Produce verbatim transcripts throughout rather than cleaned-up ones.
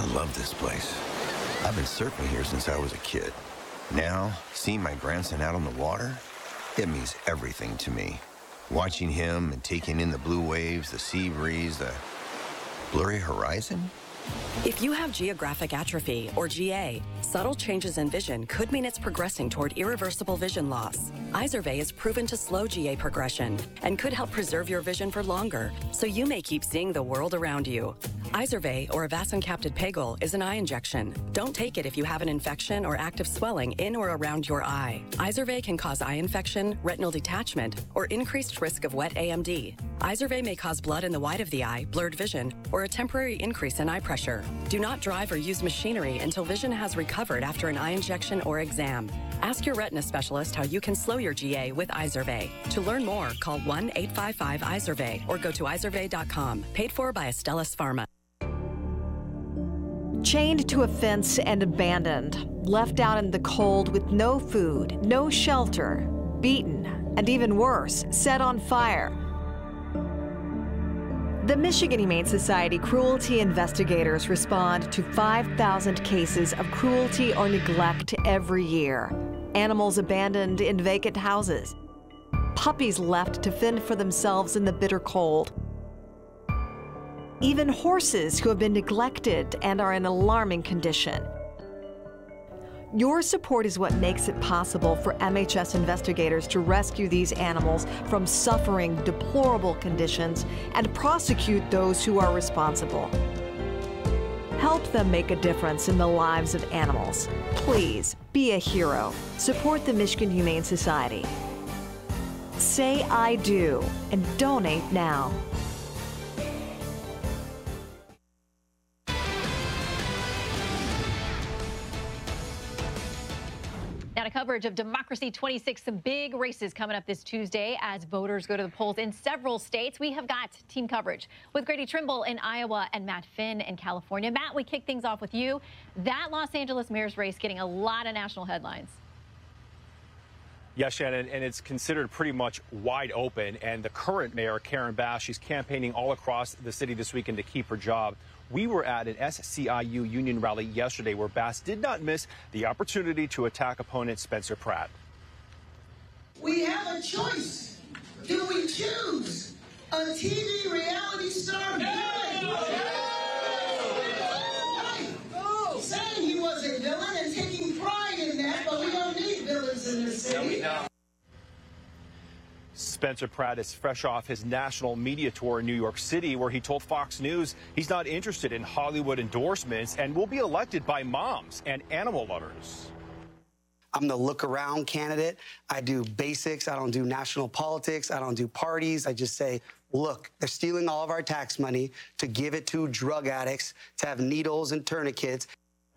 love this place. I've been surfing here since I was a kid. Now, seeing my grandson out on the water, it means everything to me. Watching him and taking in the blue waves, the sea breeze, the blurry horizon. If you have geographic atrophy, or G A, subtle changes in vision could mean it's progressing toward irreversible vision loss. Izervay is proven to slow G A progression and could help preserve your vision for longer, so you may keep seeing the world around you. Izervay, or avacincaptad pegol, is an eye injection. Don't take it if you have an infection or active swelling in or around your eye. Izervay can cause eye infection, retinal detachment, or increased risk of wet A M D. Izervay may cause blood in the white of the eye, blurred vision, or a temporary increase in eye pressure. Do not drive or use machinery until vision has recovered after an eye injection or exam. Ask your retina specialist how you can slow your G A with Izervay. To learn more, call one eight five five Izervay or go to izervay dot com. Paid for by Astellas Pharma. Chained to a fence and abandoned, left out in the cold with no food, no shelter, beaten, and even worse, set on fire. The Michigan Humane Society cruelty investigators respond to five thousand cases of cruelty or neglect every year. Animals abandoned in vacant houses, puppies left to fend for themselves in the bitter cold, even horses who have been neglected and are in alarming condition. Your support is what makes it possible for M H S investigators to rescue these animals from suffering deplorable conditions and prosecute those who are responsible. Help them make a difference in the lives of animals. Please be a hero. Support the Michigan Humane Society. Say I do and donate now. Now to coverage of Democracy twenty-six, some big races coming up this Tuesday as voters go to the polls in several states. We have got team coverage with Grady Trimble in Iowa and Matt Finn in California. Matt, we kick things off with you. That Los Angeles mayor's race getting a lot of national headlines. Yes, Shannon, and it's considered pretty much wide open. And the current mayor, Karen Bass, she's campaigning all across the city this weekend to keep her job. We were at an S C I U union rally yesterday where Bass did not miss the opportunity to attack opponent Spencer Pratt. We have a choice. Do we choose a T V reality star? Yeah. Oh, saying he was a villain and taking pride in that, but we don't need villains in this city. No, we don't. Spencer Pratt is fresh off his national media tour in New York City, where he told Fox News he's not interested in Hollywood endorsements and will be elected by moms and animal lovers. I'm the look-around candidate. I do basics. I don't do national politics. I don't do parties. I just say, look, they're stealing all of our tax money to give it to drug addicts, to have needles and tourniquets.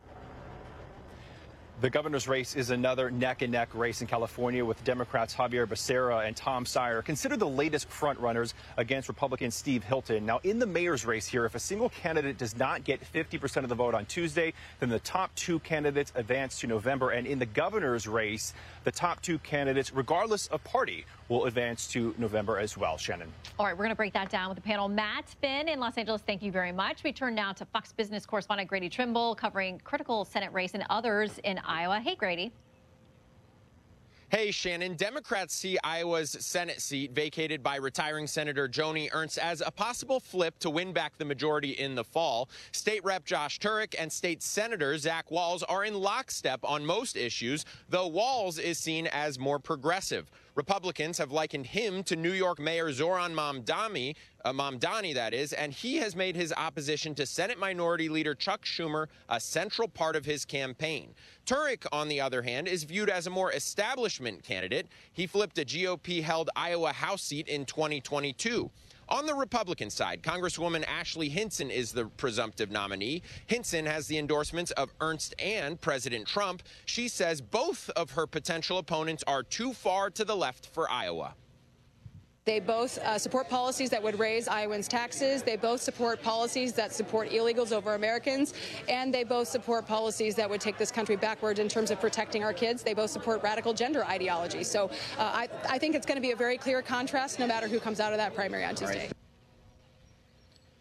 The governor's race is another neck-and-neck race in California with Democrats Javier Becerra and Tom Steyer considered the latest frontrunners against Republican Steve Hilton. Now, in the mayor's race here, if a single candidate does not get fifty percent of the vote on Tuesday, then the top two candidates advance to November. And in the governor's race, the top two candidates, regardless of party, will advance to November as well. Shannon. All right, we're going to break that down with the panel. Matt Finn in Los Angeles, thank you very much. We turn now to Fox Business correspondent Grady Trimble covering critical Senate race and others in Iowa. Hey, Grady. Hey, Shannon. Democrats see Iowa's Senate seat vacated by retiring Senator Joni Ernst as a possible flip to win back the majority in the fall. State Rep Josh Turek and State Senator Zach Walz are in lockstep on most issues, though Walz is seen as more progressive. Republicans have likened him to New York Mayor Zoran Mamdani, uh, Mamdani, that is, and he has made his opposition to Senate Minority Leader Chuck Schumer a central part of his campaign. Turek, on the other hand, is viewed as a more establishment candidate. He flipped a G O P-held Iowa House seat in twenty twenty-two. On the Republican side, Congresswoman Ashley Hinson is the presumptive nominee. Hinson has the endorsements of Ernst and President Trump. She says both of her potential opponents are too far to the left for Iowa. They both uh, support policies that would raise Iowans' taxes. They both support policies that support illegals over Americans. And they both support policies that would take this country backwards in terms of protecting our kids. They both support radical gender ideology. So uh, I, I think it's going to be a very clear contrast no matter who comes out of that primary on Tuesday.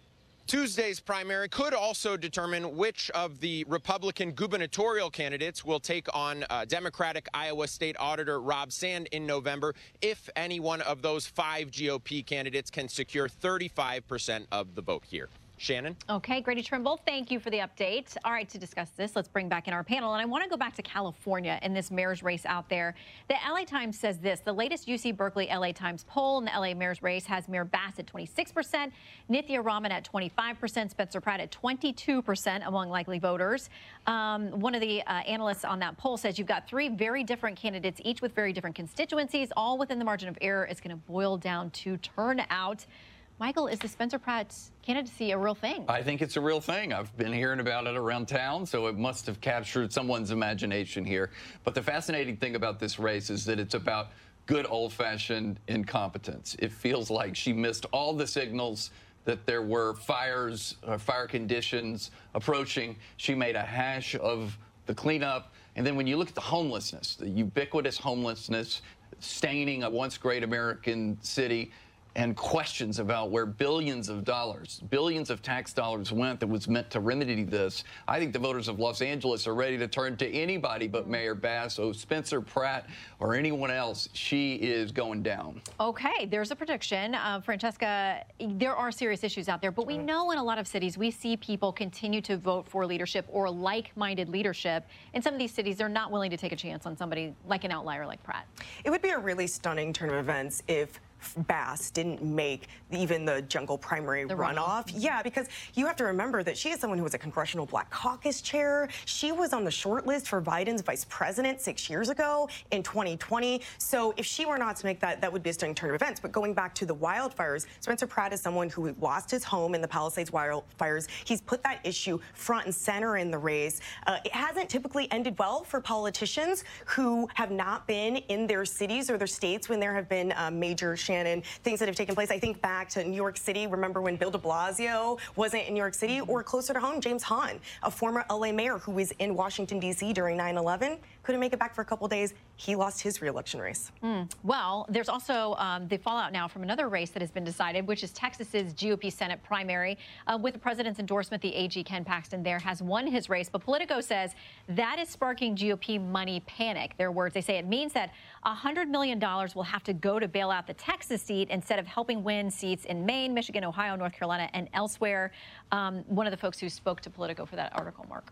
Tuesday's primary could also determine which of the Republican gubernatorial candidates will take on uh, Democratic Iowa State Auditor Rob Sand in November, if any one of those five G O P candidates can secure thirty-five percent of the vote here. Shannon? Okay, Grady Trimble, thank you for the update. All right, to discuss this, let's bring back in our panel. And I want to go back to California in this mayor's race out there. The L A Times says this: the latest U C Berkeley L A Times poll in the L A mayor's race has Mayor Bass at twenty-six percent, Nithya Raman at twenty-five percent, Spencer Pratt at twenty-two percent among likely voters. Um, one of the uh, analysts on that poll says you've got three very different candidates, each with very different constituencies, all within the margin of error. It's going to boil down to turnout. Michael, is the Spencer Pratt candidacy a real thing? I think it's a real thing. I've been hearing about it around town, so it must have captured someone's imagination here. But the fascinating thing about this race is that it's about good old-fashioned incompetence. It feels like she missed all the signals that there were fires, uh, fire conditions approaching. She made a hash of the cleanup. And then when you look at the homelessness, the ubiquitous homelessness staining a once great American city, and questions about where billions of dollars, billions of tax dollars went that was meant to remedy this. I think the voters of Los Angeles are ready to turn to anybody but Mayor Bass, or Spencer Pratt, or anyone else. She is going down. Okay, there's a prediction. Uh, Francesca, there are serious issues out there, but we know in a lot of cities we see people continue to vote for leadership or like-minded leadership. In some of these cities, they're not willing to take a chance on somebody like an outlier like Pratt. It would be a really stunning turn of events if Bass didn't make even the jungle primary The runoff. runoff. Yeah, because you have to remember that she is someone who was a Congressional Black Caucus chair. She was on the short list for Biden's vice president six years ago in twenty twenty. So if she were not to make that, that would be a stunning turn of events. But going back to the wildfires, Spencer Pratt is someone who lost his home in the Palisades wildfires. He's put that issue front and center in the race. Uh, it hasn't typically ended well for politicians who have not been in their cities or their states when there have been uh, major Shannon, things that have taken place. I think back to New York City. Remember when Bill de Blasio wasn't in New York City? Or closer to home, James Hahn, a former L A mayor who was in Washington, D C during nine eleven, couldn't make it back for a couple days. He lost his re-election race. Mm. Well, there's also um, the fallout now from another race that has been decided, which is Texas's G O P Senate primary. Uh, with the president's endorsement, the A G Ken Paxton there has won his race. But Politico says that is sparking G O P money panic. Their words, they say it means that one hundred million dollars will have to go to bail out the Texas seat instead of helping win seats in Maine, Michigan, Ohio, North Carolina, and elsewhere. Um, one of the folks who spoke to Politico for that article, Mark.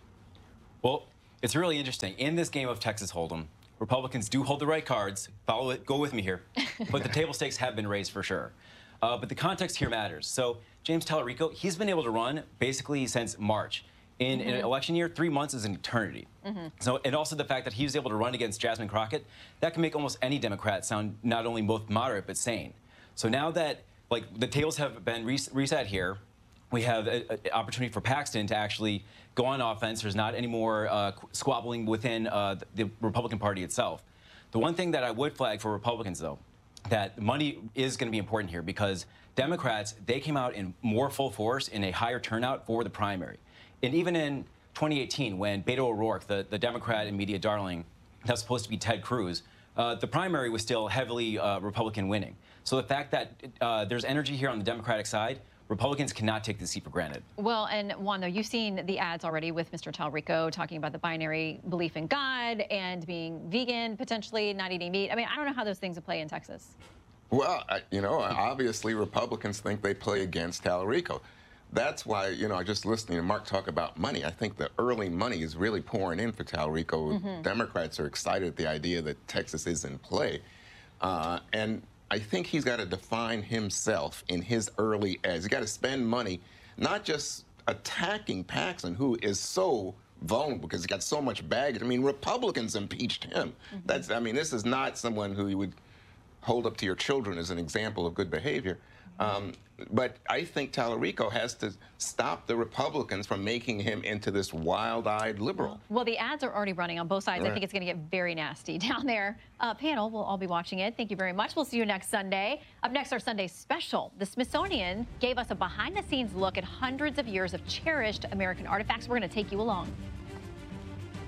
Well, it's really interesting. In this game of Texas Hold'em, Republicans do hold the right cards. Follow it. Go with me here. But the table stakes have been raised for sure. Uh, but the context here matters. So James Talarico, he's been able to run basically since March. In, mm-hmm. in an election year, three months is an eternity. Mm-hmm. So, and also the fact that he was able to run against Jasmine Crockett, that can make almost any Democrat sound not only both moderate but sane. So now that like the tables have been res reset here, we have an opportunity for Paxton to actually go on offense. There's not any more uh, squabbling within uh, the, the Republican Party itself. The one thing that I would flag for Republicans, though, that money is going to be important here because Democrats, they came out in more full force in a higher turnout for the primary. And even in twenty eighteen, when Beto O'Rourke, the, the Democrat and media darling, that was supposed to be Ted Cruz, uh, the primary was still heavily uh, Republican winning. So the fact that uh, there's energy here on the Democratic side, Republicans cannot take this seat for granted. Well, and Juan, though, you've seen the ads already with Mister Talarico talking about the binary belief in God and being vegan, potentially not eating meat. I mean, I don't know how those things play in Texas. Well, I, you know, obviously Republicans think they play against Talarico. That's why, you know, just listening to Mark talk about money, I think the early money is really pouring in for Talarico. Mm-hmm. Democrats are excited at the idea that Texas is in play. Uh, and I think he's got to define himself in his early ads. He's got to spend money, not just attacking Paxton, who is so vulnerable because he's got so much baggage. I mean, Republicans impeached him. Mm-hmm. That's, I mean, this is not someone who you would hold up to your children as an example of good behavior. Um, but I think Talarico has to stop the Republicans from making him into this wild-eyed liberal. Well, the ads are already running on both sides. Right. I think it's going to get very nasty down there. Uh, panel, we'll all be watching it. Thank you very much. We'll see you next Sunday. Up next, our Sunday special. The Smithsonian gave us a behind-the-scenes look at hundreds of years of cherished American artifacts. We're going to take you along.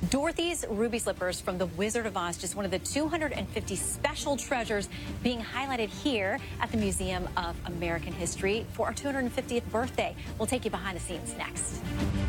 Dorothy's ruby slippers from The Wizard of Oz, just one of the two hundred fifty special treasures being highlighted here at the Museum of American History for our two hundred fiftieth birthday. We'll take you behind the scenes next.